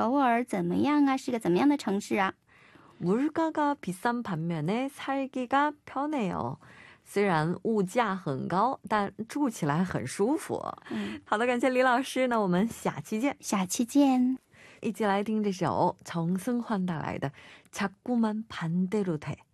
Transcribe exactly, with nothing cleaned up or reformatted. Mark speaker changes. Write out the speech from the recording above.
Speaker 1: 首尔怎么样啊？是个怎么样的城市啊？
Speaker 2: 물가가 비싼 반면에 살기가 편해요. 虽然物价很高，但住起来很舒服。好的，感谢李老师，那我们下期见。
Speaker 1: 下期见。
Speaker 2: 一起来听这首정승환带来的자꾸만 반대로 돼。